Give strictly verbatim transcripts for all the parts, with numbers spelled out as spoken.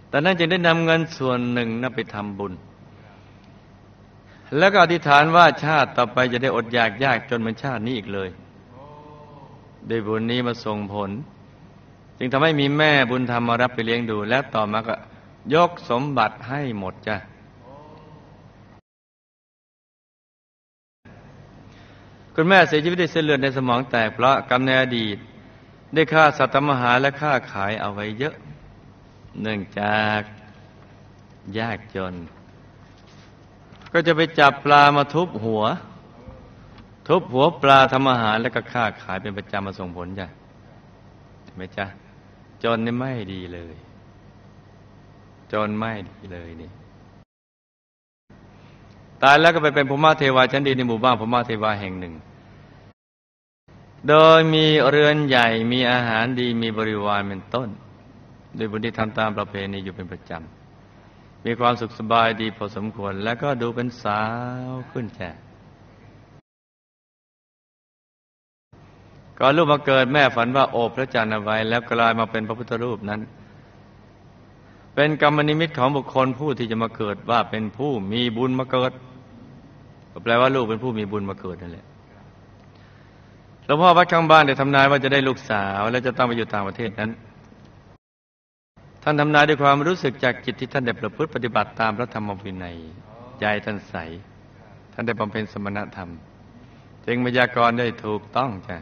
แต่นั้นจึงได้นำเงินส่วนหนึ่งนั้นไปทำบุญแล้วก็อธิษฐานว่าชาติต่อไปจะได้อดอยากยากจนเหมือนชาตินี้อีกเลยด้วยบุญนี้มาส่งผลจึงทำให้มีแม่บุญธรรมมารับไปเลี้ยงดูและต่อมาก็ยกสมบัติให้หมดจ้ะคุณแม่เสียชีวิตด้วยเส้นเลือดในสมองแตกเพราะกรรมในอดีตได้ฆ่าสัตว์มหาและฆ่าขายเอาไว้เยอะเนื่องจากยากจนก็จะไปจับปลามาทุบหัวทุบหัวปลาทำอาหารแล้วก็ฆ่าขายเป็นประจำมาส่งผลจ้ะเห็นไหมจ๊ะจนนี่ไม่ดีเลยจนไม่ดีเลยนี่ตายแล้วก็ไปเป็นภูมิเทวาชั้นดีในหมู่บ้านภูมิเทวาแห่งหนึ่งโดยมีเรือนใหญ่มีอาหารดีมีบริวารเป็นต้นโดยบุญที่ทำตามประเพณีอยู่เป็นประจำมีความสุขสบายดีพอสมควรแล้วก็ดูเป็นสาวขึ้นแจ้ก่อนลูกมาเกิดแม่ฝันว่าโอบพระจันทร์เอาไว้แล้วกลายมาเป็นพระพุทธรูปนั้นเป็นกรรมนิมิตของบุคคลผู้ที่จะมาเกิดว่าเป็นผู้มีบุญมาเกิดก็แปลว่าลูกเป็นผู้มีบุญมาเกิดนั่นแหละหลวงพ่อวัดข้างบ้านได้ทำนายว่าจะได้ลูกสาวและจะต้องไปอยู่ต่างประเทศนั้นท่านทำนายด้วยความรู้สึกจากจิตที่ท่านได้ประพฤติปฏิบัติตามพระธรรมวินัยใจท่านใสท่านได้บำเพ็ญสมณธรรมจึงพยากรณ์ได้ถูกต้องจ้ะ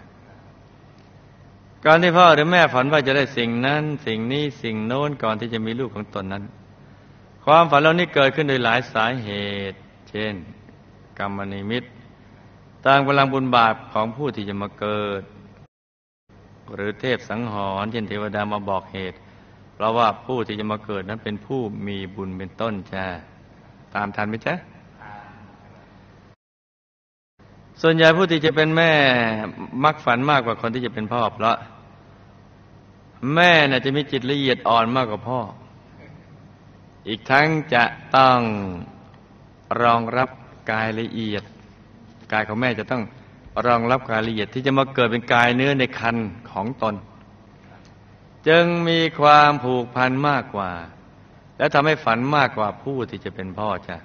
การที่พ่อหรือแม่ฝันว่าจะได้สิ่งนั้นสิ่งนี้สิ่งโน้นก่อนที่จะมีลูกของตนนั้นความฝันเหล่านี้เกิดขึ้นโดยหลายสาเหตุเช่นกรรมนิมิตตามกำลังบุญบาปของผู้ที่จะมาเกิดหรือเทพสังหรณ์เช่นเทวดามาบอกเหตุเพราะว่าผู้ที่จะมาเกิดนั้นเป็นผู้มีบุญเป็นต้นจ้าตามทันไหมจ๊ะส่วนใหญ่ผู้ที่จะเป็นแม่มักฝันมากกว่าคนที่จะเป็นพ่อเพราะแม่น่ะจะมีจิตละเอียดอ่อนมากกว่าพ่ออีกทั้งจะต้องรองรับกายละเอียดกายของแม่จะต้องรองรับกายละเอียดที่จะมาเกิดเป็นกายเนื้อในครรภ์ของตนจึงมีความผูกพันมากกว่าและทำให้ฝันมากกว่าผู้ที่จะเป็นพ่อจ้ะ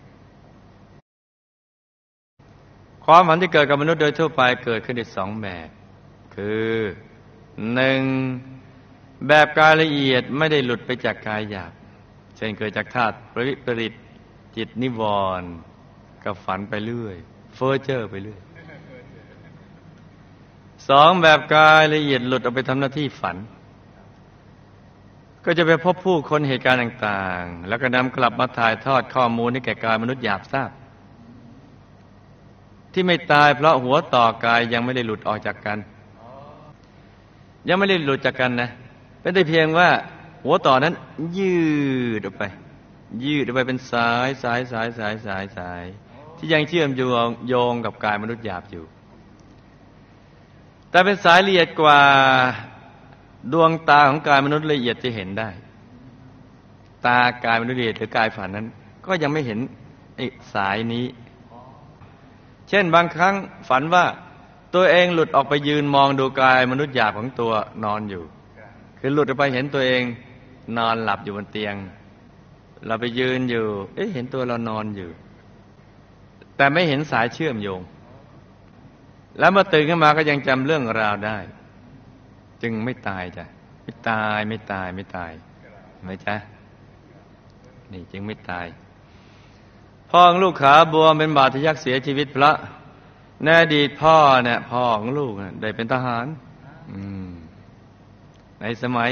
ความฝันที่เกิดกับมนุษย์โดยทั่วไปเกิดขึ้นได้สองแบบคือหนึ่งแบบกายละเอียดไม่ได้หลุดไปจากกายหยาบเช่นเกิดจากธาตุปริปริตจิตนิวรณ์ก็ฝันไปเรื่อยเฟ้อเจ้อไปเรื่อยสองแบบกายละเอียดหลุดออกไปทำหน้าที่ฝันก็จะไปพบผู้คนเหตุการณ์ต่างๆแล้วก็นำกลับมาถ่ายทอดข้อมูลให้แก่กายมนุษย์หยาบทราบที่ไม่ตายเพราะหัวต่อกายยังไม่ได้หลุดออกจากกันยังไม่ได้หลุดจากกันนะเป็นแต่เพียงว่าหัวต่อนั้นยืดออกไปยืดออกไปเป็นสายสายสายสายสายสายที่ยังเชื่อมโยงโยงกับกายมนุษย์หยาบอยู่แต่เป็นสายละเอียดกว่าดวงตาของกายมนุษย์ละเอียดจะเห็นได้ตากายมนุษย์ละเอียดหรือกายฝันนั้นก็ยังไม่เห็นไอ้สายนี้เช่นบางครั้งฝันว่าตัวเองหลุดออกไปยืนมองดูกายมนุษย์หยาบของตัวนอนอยู่คือหลุดออกไปเห็นตัวเองนอนหลับอยู่บนเตียงเราไปยืนอยู่เอ๊ะเห็นตัวเรานอนอยู่แต่ไม่เห็นสายเชื่อมโยงแล้วเมื่อตื่นขึ้นมาก็ยังจำเรื่องราวได้จึงไม่ตายจ้ะไม่ตายไม่ตายไม่ตายไหมจ๊ะนี่จึงไม่ตายพ่อของลูกขาบวมเป็นบาดทะยักเสียชีวิตเพราะในอดีตพ่อเนี่ยพ่อของลูกได้เป็นทหารในสมัย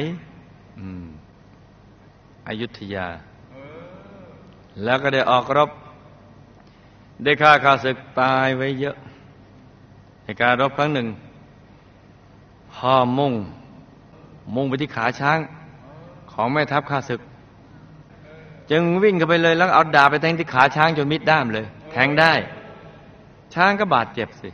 อยุธยาแล้วก็ได้ออกรบได้ฆ่าข้าศึกตายไว้เยอะในการรบครั้งหนึ่งพ่อมุ่งมุ่งไปที่ขาช้างของแม่ทัพข้าศึกจึงวิ่งเข้าไปเลยแล้วเอาดาบไปแทงที่ขาช้างจนมิดด้ามเลยแทงได้ช้างก็บาดเจ็บสิ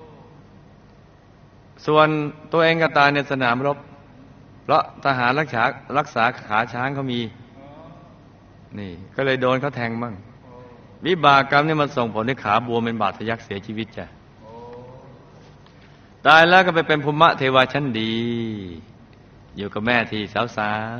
ส่วนตัวเองก็ตายในสนามรบเพราะทหารรักษารักษาขาช้างเขามีนี่ก็เลยโดนเขาแทงบ้างวิบากกรรมนี่มันส่งผลให้ขาบวมเป็นบาดทะยักเสียชีวิตจ้ะตายแล้วก็ไปเป็นภูมิเทวาชั้นดีอยู่กับแม่ที่สาว